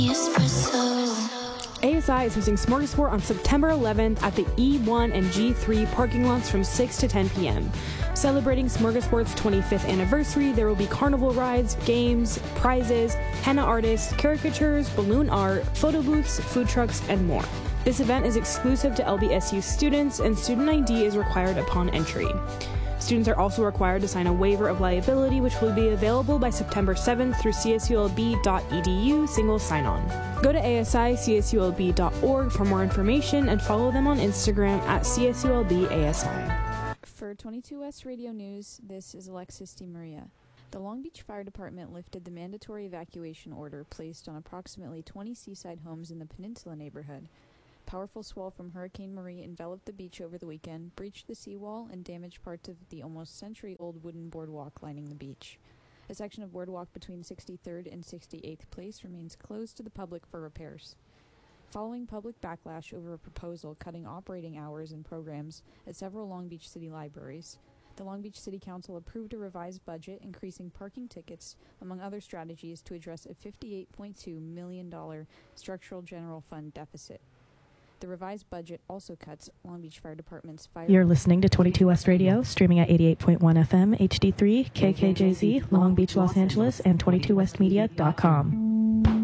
ASI is hosting Smorgasbord on September 11th at the E1 and G3 parking lots from 6 to 10 p.m. Celebrating Smorgasbord's 25th anniversary, there will be carnival rides, games, prizes, henna artists, caricatures, balloon art, photo booths, food trucks, and more. This event is exclusive to LBSU students, and student ID is required upon entry. Students are also required to sign a waiver of liability, which will be available by September 7th through csulb.edu single sign-on. Go to asiCSULB.org for more information and follow them on Instagram at CSULBASI. For 22 West Radio News, this is Alexis DeMaria. The Long Beach Fire Department lifted the mandatory evacuation order placed on approximately 20 seaside homes in the Peninsula neighborhood. Powerful swell from Hurricane Marie enveloped the beach over the weekend, breached the seawall, and damaged parts of the almost century-old wooden boardwalk lining the beach. A section of boardwalk between 63rd and 68th Place remains closed to the public for repairs. Following public backlash over a proposal cutting operating hours and programs at several Long Beach City libraries, the Long Beach City Council approved a revised budget increasing parking tickets, among other strategies, to address a $58.2 million structural general fund deficit. The revised budget also cuts Long Beach Fire Department's fire... You're listening to 22 West Radio, streaming at 88.1 FM, HD3, KKJZ, Long Beach, Los Angeles, and 22westmedia.com.